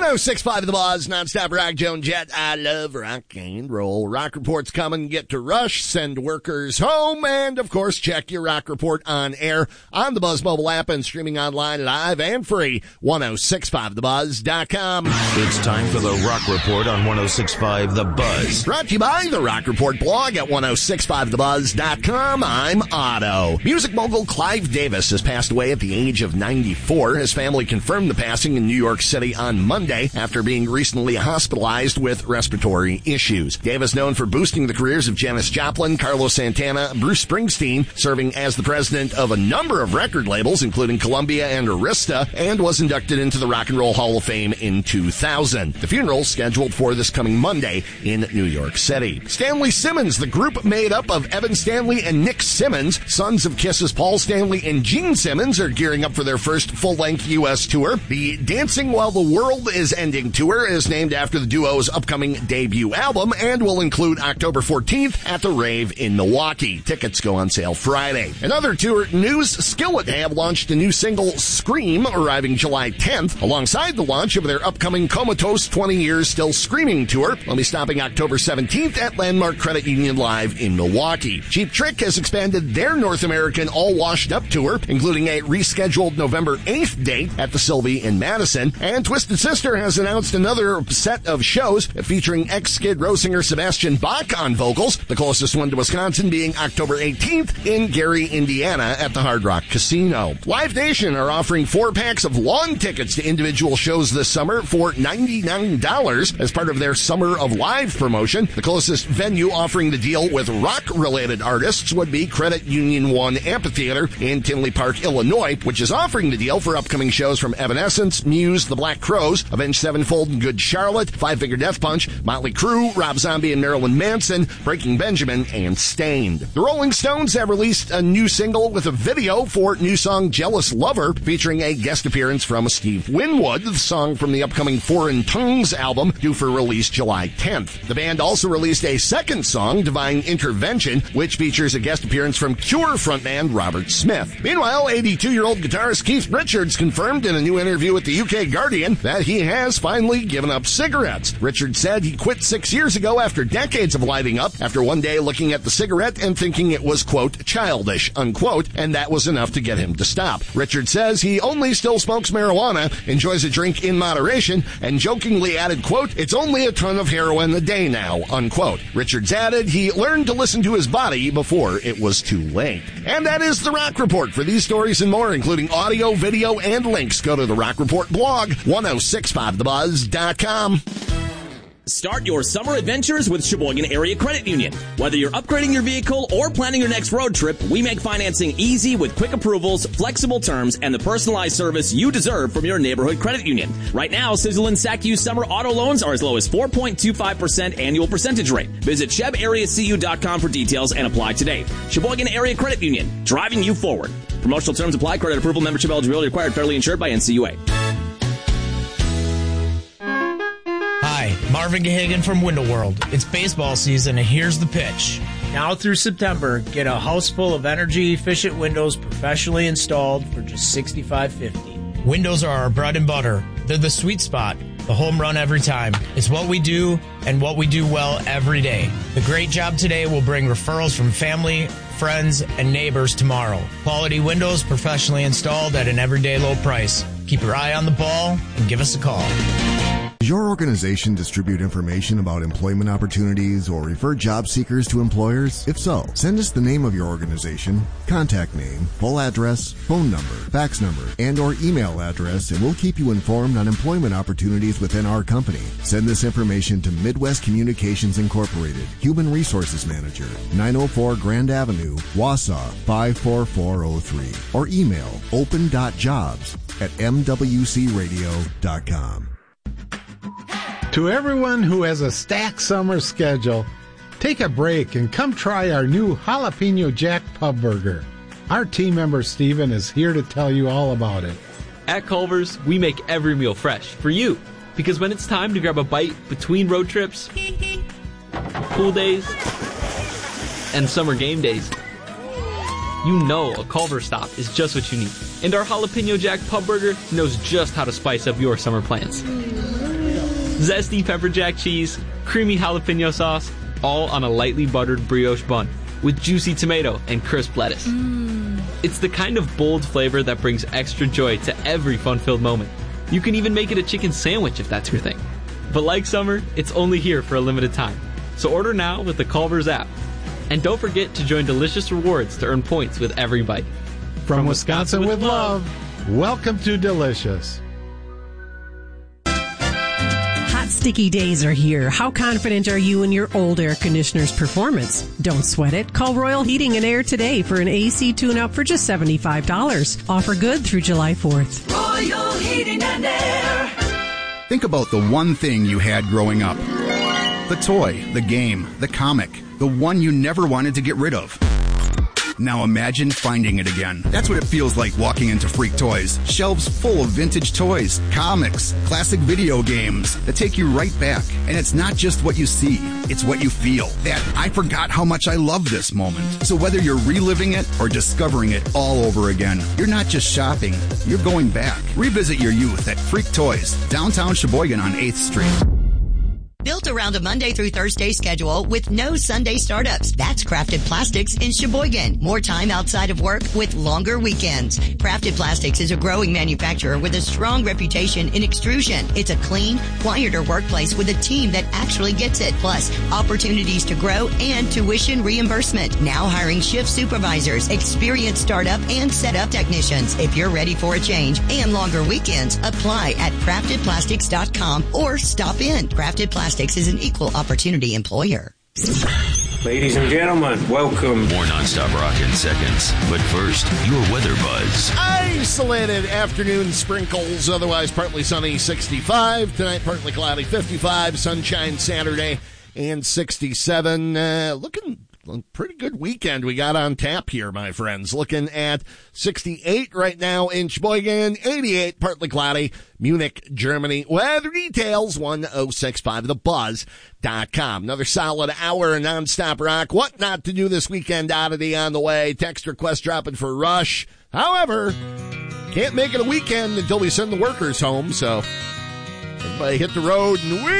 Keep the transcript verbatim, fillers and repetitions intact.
oh six point five The Buzz, nonstop rock, Joan Jett. I love rock and roll. Rock Report's coming. Get to Rush, send workers home, and, of course, check your Rock Report on air on the Buzz mobile app and streaming online live and free. ten sixty-five the buzz dot com. It's time for the Rock Report on ten sixty-five The Buzz. Brought to you by the Rock Report blog at ten sixty-five the buzz dot com. I'm Otto. Music mogul Clive Davis has passed away at the age of ninety-four. His family confirmed the passing in New York City on Monday after being recently hospitalized with respiratory issues. Davis, known for boosting the careers of Janis Joplin, Carlos Santana, Bruce Springsteen, serving as the president of a number of record labels, including Columbia and Arista, and was inducted into the Rock and Roll Hall of Fame in two thousand. The funeral scheduled for this coming Monday in New York City. Stanley Simmons, the group made up of Evan Stanley and Nick Simmons, sons of Kiss's Paul Stanley and Gene Simmons, are gearing up for their first full-length U S tour. The Dancing While the World is Ending tour is named after the duo's upcoming debut album and will include October fourteenth at the Rave in Milwaukee. Tickets go on sale Friday. Another tour news, Skillet have launched a new single, Scream, arriving July tenth, alongside the launch of their upcoming Comatose twenty years Still Screaming tour. They'll be stopping October seventeenth at Landmark Credit Union Live in Milwaukee. Cheap Trick has expanded their North American All Washed Up tour, including a rescheduled November eighth date at the Sylvie in Madison. And Twisted Sister has announced another set of shows featuring ex-Skid Row singer Sebastian Bach on vocals, the closest one to Wisconsin being October eighteenth in Gary, Indiana at the Hard Rock Casino. Live Nation are offering four packs of lawn tickets to individual shows this summer for ninety-nine dollars as part of their Summer of Live promotion. The closest venue offering the deal with rock-related artists would be Credit Union One Amphitheater in Tinley Park, Illinois, which is offering the deal for upcoming shows from Evanescence, Muse, The Black Crowes, Avenged Sevenfold and Good Charlotte, Five Finger Death Punch, Motley Crue, Rob Zombie and Marilyn Manson, Breaking Benjamin, and Stained. The Rolling Stones have released a new single with a video for new song Jealous Lover, featuring a guest appearance from Steve Winwood, the song from the upcoming Foreign Tongues album, due for release July tenth. The band also released a second song, Divine Intervention, which features a guest appearance from Cure frontman Robert Smith. Meanwhile, eighty-two-year-old guitarist Keith Richards confirmed in a new interview with the U K Guardian that he has finally given up cigarettes. Richards said he quit six years ago after decades of lighting up, after one day looking at the cigarette and thinking it was, quote, childish, unquote, and that was enough to get him to stop. Richards says he only still smokes marijuana, enjoys a drink in moderation, and jokingly added, quote, it's only a ton of heroin a day now, unquote. Richards added he learned to listen to his body before it was too late. And that is the Rock Report. For these stories and more, including audio, video, and links, go to the Rock Report blog, ten sixty-five the buzz dot com. Start your summer adventures with Sheboygan Area Credit Union. Whether you're upgrading your vehicle or planning your next road trip, we make financing easy with quick approvals, flexible terms, and the personalized service you deserve from your neighborhood credit union. Right now, Sizzle and S A C U summer auto loans are as low as four point two five percent annual percentage rate. Visit Sheb Area C U dot com for details and apply today. Sheboygan Area Credit Union, driving you forward. Promotional terms apply. Credit approval, membership eligibility required. Federally insured by N C U A. Marvin Gahagan from Window World. It's baseball season, and here's the pitch. Now through September, get a house full of energy-efficient windows professionally installed for just sixty-five fifty. Windows are our bread and butter. They're the sweet spot, the home run every time. It's what we do and what we do well every day. The great job today will bring referrals from family, friends, and neighbors tomorrow. Quality windows professionally installed at an everyday low price. Keep your eye on the ball and give us a call. Does your organization distribute information about employment opportunities or refer job seekers to employers? If so, send us the name of your organization, contact name, full address, phone number, fax number, and or email address, and we'll keep you informed on employment opportunities within our company. Send this information to Midwest Communications Incorporated, Human Resources Manager, nine oh four Grand Avenue, Wausau, five four four oh three, or email open dot jobs at m w c radio dot com. To everyone who has a stacked summer schedule, take a break and come try our new Jalapeno Jack Pub Burger. Our team member Steven is here to tell you all about it. At Culver's, we make every meal fresh for you. Because when it's time to grab a bite between road trips, pool days, and summer game days, you know a Culver's stop is just what you need. And our Jalapeno Jack Pub Burger knows just how to spice up your summer plans. Zesty pepper jack cheese, creamy jalapeno sauce, all on a lightly buttered brioche bun with juicy tomato and crisp lettuce. Mm. It's the kind of bold flavor that brings extra joy to every fun-filled moment. You can even make it a chicken sandwich if that's your thing. But like summer, it's only here for a limited time. So order now with the Culver's app. And don't forget to join Delicious Rewards to earn points with every bite. From, From Wisconsin, Wisconsin with love, love, welcome to Delicious. Hot, sticky days are here. How confident are you in your old air conditioner's performance? Don't sweat it. Call Royal Heating and Air today for an A C tune-up for just seventy-five dollars. Offer good through July fourth. Royal Heating and Air. Think about the one thing you had growing up. The toy, the game, the comic, the one you never wanted to get rid of. Now imagine finding it again. That's what it feels like walking into Freak Toys. Shelves full of vintage toys, comics, classic video games that take you right back. And it's not just what you see, it's what you feel. That I forgot how much I love this moment. So whether you're reliving it or discovering it all over again, you're not just shopping, you're going back. Revisit your youth at Freak Toys, downtown Sheboygan on eighth Street. Built around a Monday through Thursday schedule with no Sunday startups. That's Crafted Plastics in Sheboygan. More time outside of work with longer weekends. Crafted Plastics is a growing manufacturer with a strong reputation in extrusion. It's a clean, quieter workplace with a team that actually gets it. Plus, opportunities to grow and tuition reimbursement. Now hiring shift supervisors, experienced startup and setup technicians. If you're ready for a change and longer weekends, apply at crafted plastics dot com or stop in. Crafted Plastics is an equal opportunity employer. Ladies and gentlemen, welcome. More nonstop rock in seconds. But first, your weather buzz. Isolated afternoon sprinkles, otherwise partly sunny, sixty-five. Tonight, partly cloudy, fifty-five. Sunshine Saturday, and sixty-seven. Uh, looking a pretty good weekend we got on tap here, my friends. Looking at sixty-eight right now in Sheboygan, eighty-eight, partly cloudy, Munich, Germany. Weather details, ten sixty-five the buzz dot com. Another solid hour of nonstop rock. What not to do this weekend oddity on the way. Text request dropping for Rush. However, can't make it a weekend until we send the workers home, so everybody hit the road and we